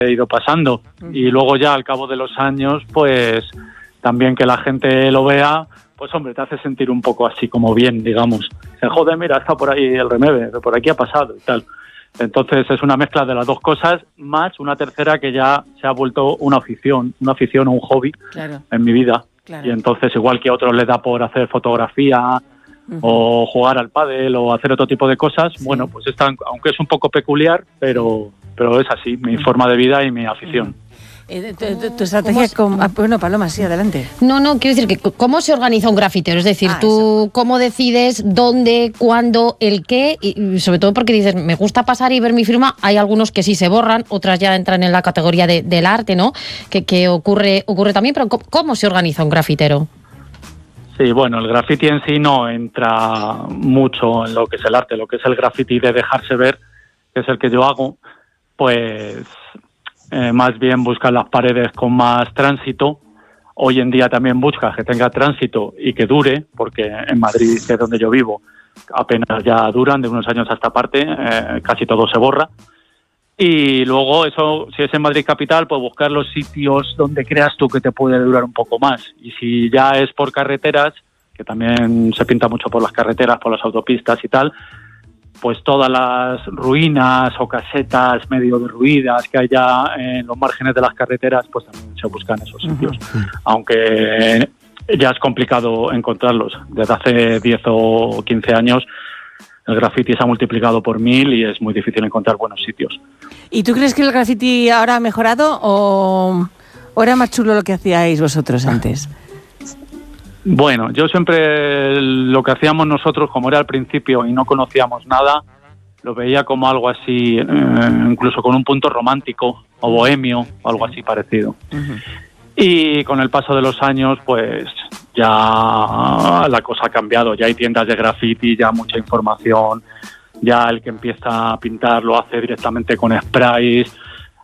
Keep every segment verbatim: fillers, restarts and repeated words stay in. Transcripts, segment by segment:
he ido pasando. Uh-huh. Y luego ya al cabo de los años, pues también que la gente lo vea, pues hombre, te hace sentir un poco así como bien, digamos. Joder, mira, está por ahí el Remeve, por aquí ha pasado y tal. Entonces es una mezcla de las dos cosas, más una tercera que ya se ha vuelto una afición, una afición o un hobby claro. en mi vida. Claro. Y entonces, igual que a otros les da por hacer fotografía uh-huh. o jugar al pádel o hacer otro tipo de cosas, sí. bueno, pues esta, aunque es un poco peculiar, pero, pero es así, mi uh-huh. forma de vida y mi afición. Uh-huh. Eh, tu, tu, tu estrategia con... Ah, bueno, Paloma, sí, adelante. No, no, quiero decir que ¿cómo se organiza un grafitero? Es decir, ah, tú eso. ¿Cómo decides dónde, cuándo, el qué? Y sobre todo porque dices, me gusta pasar y ver mi firma. Hay algunos que sí se borran, otras ya entran en la categoría de, del arte, ¿no? Que, que ocurre, ocurre también, pero ¿cómo, ¿cómo se organiza un grafitero? Sí, bueno, el graffiti en sí no entra mucho en lo que es el arte, lo que es el graffiti de dejarse ver, que es el que yo hago, pues... Eh, más bien buscas las paredes con más tránsito. Hoy en día también buscas que tenga tránsito y que dure, porque en Madrid, que es donde yo vivo, apenas ya duran, de unos años a esta parte, eh, casi todo se borra. Y luego eso, si es en Madrid capital, pues buscar los sitios donde creas tú que te puede durar un poco más. Y si ya es por carreteras, que también se pinta mucho por las carreteras, por las autopistas y tal, pues todas las ruinas o casetas medio derruidas que haya en los márgenes de las carreteras, pues también se buscan esos sitios. Uh-huh. Aunque ya es complicado encontrarlos. Desde hace diez o quince años el graffiti se ha multiplicado por mil y es muy difícil encontrar buenos sitios. ¿Y tú crees que el graffiti ahora ha mejorado o, o era más chulo lo que hacíais vosotros antes? Bueno, yo siempre lo que hacíamos nosotros, como era al principio y no conocíamos nada, lo veía como algo así, eh, incluso con un punto romántico o bohemio, o algo así parecido. Uh-huh. Y con el paso de los años, pues ya la cosa ha cambiado, ya hay tiendas de graffiti, ya mucha información, ya el que empieza a pintar lo hace directamente con sprays.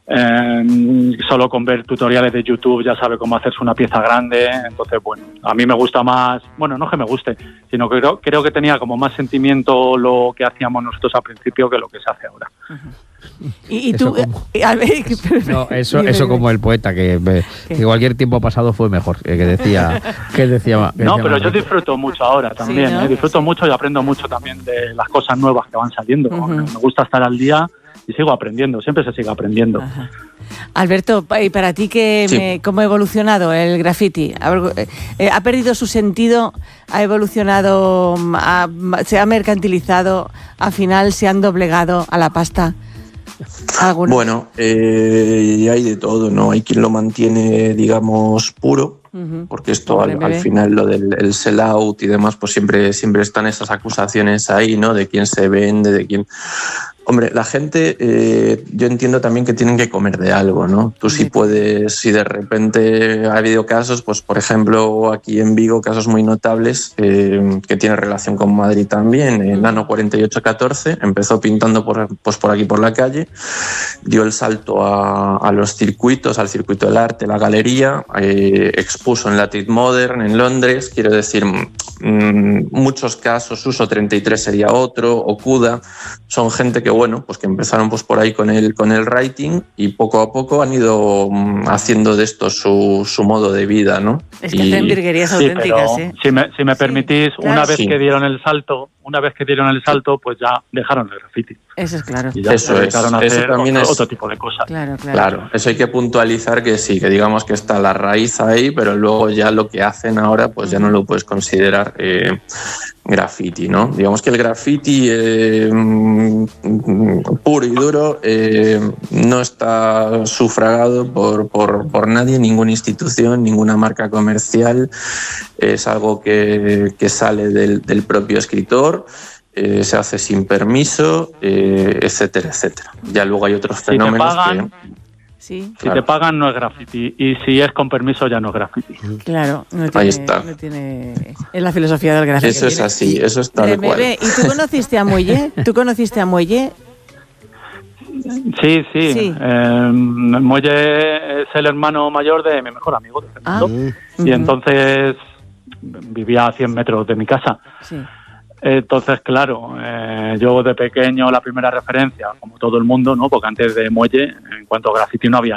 Eh, solo con ver tutoriales de YouTube ya sabe cómo hacerse una pieza grande. Entonces, bueno, a mí me gusta más, bueno, no que me guste, sino que creo, creo que tenía como más sentimiento lo que hacíamos nosotros al principio que lo que se hace ahora. Uh-huh. Y, y tú, como, a ver, no, eso, eso como el poeta que, que cualquier tiempo pasado fue mejor, que decía, que decía. Que no, decía pero yo disfruto mucho ahora también, sí, ¿no? ¿eh? Disfruto sí. mucho y aprendo mucho también de las cosas nuevas que van saliendo. Uh-huh. Me gusta estar al día. Y sigo aprendiendo, siempre se sigue aprendiendo. Ajá. Alberto, ¿y para ti qué, sí. me, cómo ha evolucionado el graffiti? ¿Ha, eh, ¿Ha perdido su sentido? ¿Ha evolucionado? Ha, ¿Se ha mercantilizado? ¿Al final se han doblegado a la pasta? ¿Alguna? Bueno, eh, hay de todo, ¿no? Hay quien lo mantiene, digamos, puro, uh-huh. porque esto al, al final lo del el sell out y demás, pues siempre, siempre están esas acusaciones ahí, ¿no? De quién se vende, de quién... Hombre, la gente, eh, yo entiendo también que tienen que comer de algo, ¿no? Tú sí puedes, si de repente ha habido casos, pues por ejemplo aquí en Vigo, casos muy notables eh, que tienen relación con Madrid también. El Nano cuarenta y ocho catorce empezó pintando por, pues por aquí por la calle, dio el salto a, a los circuitos, al circuito del arte, la galería, eh, expuso en la Tate Modern en Londres, quiero decir, mmm, muchos casos, Uso treinta y tres sería otro, Okuda, son gente que bueno, pues que empezaron pues por ahí con el, con el writing y poco a poco han ido haciendo de esto su, su modo de vida, ¿no? Es que y... hacen virguerías sí, auténticas, ¿eh? Si me, si me sí, permitís, claro. una vez sí. que dieron el salto, una vez que dieron el salto, pues ya dejaron el graffiti. Eso es claro. Y ya eso se dedicaron es, a hacer eso también otro, es... otro tipo de cosas. Claro, claro. Claro, eso hay que puntualizar que sí, que digamos que está la raíz ahí, pero luego ya lo que hacen ahora, pues ya no lo puedes considerar eh, graffiti, ¿no? Digamos que el graffiti eh, puro y duro eh, no está sufragado por, por, por nadie, ninguna institución, ninguna marca comercial. Es algo que, que sale del, del propio escritor. Eh, se hace sin permiso, eh, etcétera, etcétera. Ya luego hay otros fenómenos si te pagan, que... Sí. Si claro. te pagan no es graffiti y si es con permiso ya no es graffiti. Claro, no tiene, ahí está. No tiene... Es la filosofía del graffiti. Eso es así, eso es tal cual. ¿Y tú conociste a Muelle? ¿Tú conociste a Muelle? Sí, sí. sí. Eh, Muelle es el hermano mayor de mi mejor amigo, de Fernando. Ah. Y uh-huh. entonces vivía a cien metros de mi casa. Sí. Entonces, claro, eh, yo de pequeño la primera referencia, como todo el mundo, ¿no? Porque antes de Muelle, en cuanto a graffiti no había